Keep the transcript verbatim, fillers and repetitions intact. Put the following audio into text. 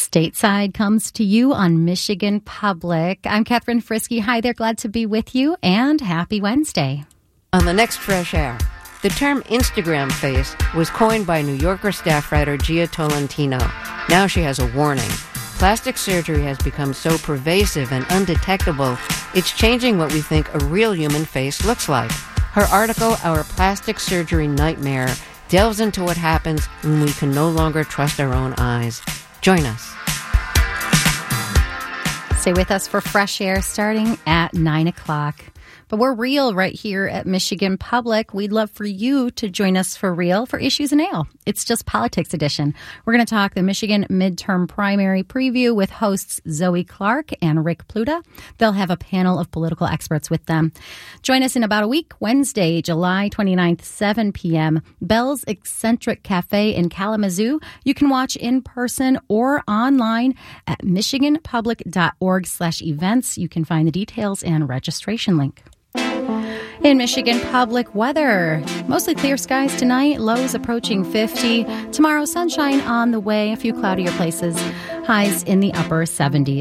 Stateside comes to you on Michigan Public. I'm Catherine Frisky. Hi there, glad to be with you, and happy Wednesday. On the next Fresh Air, the term Instagram face was coined by New Yorker staff writer Gia Tolentino. Now she has a warning. Plastic surgery has become so pervasive and undetectable, it's changing what we think a real human face looks like. Her article, Our Plastic Surgery Nightmare, delves into what happens when we can no longer trust our own eyes. Join us. Stay with us for Fresh Air starting at nine o'clock. But we're real right here at Michigan Public. We'd love for you to join us for real for Issues and Ale. It's just Politics Edition. We're going to talk the Michigan midterm primary preview with hosts Zoe Clark and Rick Pluta. They'll have a panel of political experts with them. Join us in about a week, Wednesday, July twenty-ninth, seven p.m., Bell's Eccentric Cafe in Kalamazoo. You can watch in person or online at michiganpublic.org slash events. You can find the details and registration link. In Michigan Public weather, mostly clear skies tonight, lows approaching fifty. Tomorrow, sunshine on the way, a few cloudier places, highs in the upper seventies.